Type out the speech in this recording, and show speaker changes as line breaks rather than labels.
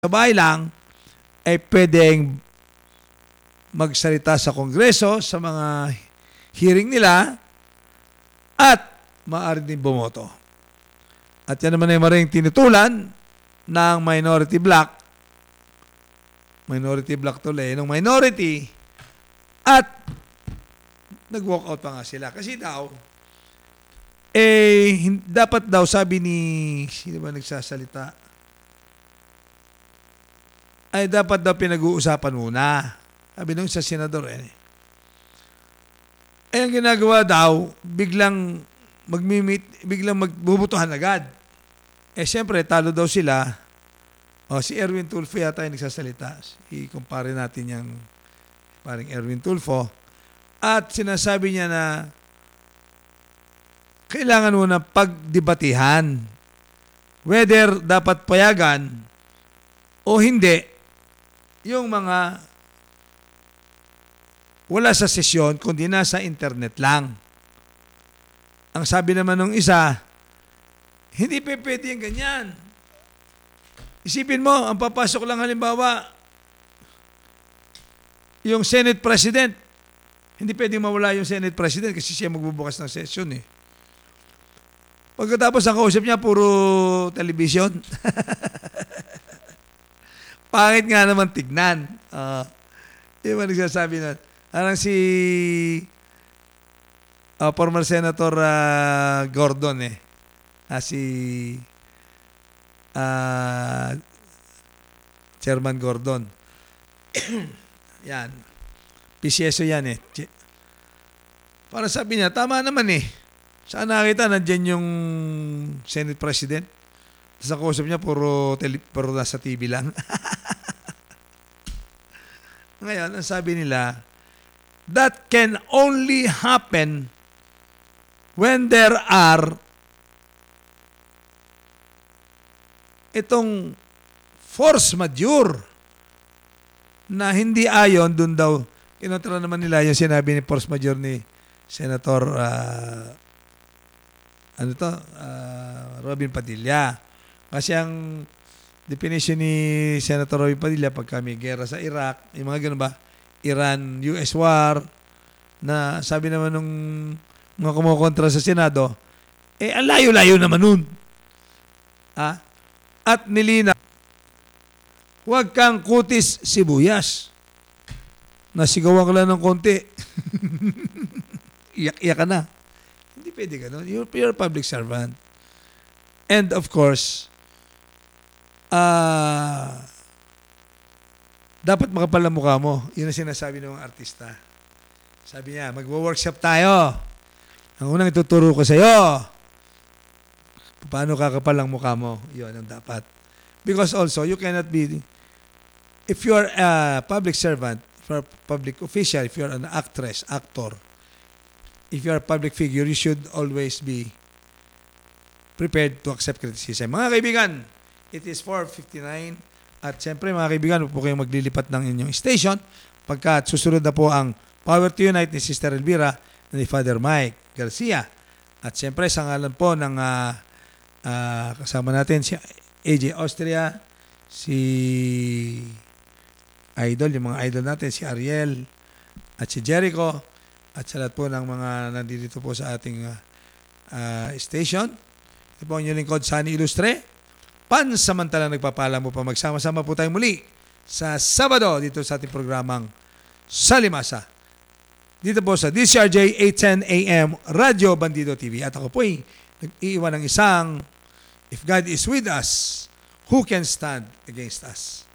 sa bahay lang, ay pwedeng magsalita sa Kongreso, sa mga hearing nila, at maaari din bumoto. At yan naman ay maring tinutulan ng minority bloc tuloy, ng minority, at nag-walk out pa nga sila. Kasi daw, dapat daw, sabi ni, sino ba nagsasalita? Ay dapat daw pinag-uusapan muna. Sabi nung sa senador ang ginagawa daw, biglang magbubutuhan agad. Siyempre, talo daw sila. Si Erwin Tulfo yata yung nagsasalita. I-compare natin yung parang Erwin Tulfo. At sinasabi niya na kailangan muna pagdebatihan whether dapat payagan o hindi yung mga wala sa sesyon kundi nasa internet lang. Ang sabi naman ng isa, hindi pwede yung ganyan. Isipin mo, ang papasok lang halimbawa, yung Senate President, hindi pwedeng mawala yung Senate President kasi siya magbubukas ng session Pagkatapos ang kausap niya, puro television. Pangit nga naman tignan. Yung mga nagsasabi na, parang si former Senator Gordon si Chairman Gordon. Yan. PCSO yan Para sabi niya, tama naman Saan nakita, nandyan yung Senate President? Sa kausap niya, puro nasa TV lang. Ngayon, ang sabi nila, that can only happen when there are itong force majeure na hindi ayon dun daw. Kinontra naman nila yung sinabi ni force majeure ni Senator Robin Padilla. Kasi ang definition ni Senator Robin Padilla pagka may gera sa Iraq, yung mga ganun ba, Iran-US war, na sabi naman nung mga kumukontra sa Senado, ang layo-layo naman nun. At nilina, huwag kang kutis sibuyas. Nasigawan ka lang ng konti. Iyak-iyak ka na. Hindi pwede ganun. You're a public servant. And of course, dapat makapal ang mukha mo. Yun ang sinasabi ng mga artista. Sabi niya, magwo-workshop tayo. Ang unang ituturo ko sa'yo, paano kakapal ang mukha mo. Yun ang dapat. Because also, you cannot be, if you're a public servant, if you're a public official, if you're an actress, actor, if you're a public figure, you should always be prepared to accept criticism. Mga kaibigan, it is 4:59 at siyempre mga kaibigan, huwag po kayong maglilipat ng inyong station pagkat susunod na po ang Power to Unite ni Sister Elvira at ni Father Mike Garcia. At siyempre sa ngalan po ng kasama natin si AJ Austria, si Idol, yung mga idol natin, si Ariel at si Jericho, at sa lahat po ng mga nandito po sa ating station. Ito po ang inyong lingkod, Sunny Ilustre. Pansamantalang nagpapala mo pa magsama-sama po tayo muli sa Sabado dito sa ating programang Salimasa. Dito po sa DCRJ 810 AM Radio Bandido TV. At ako po nag-iiwan ng isang, if God is with us, who can stand against us?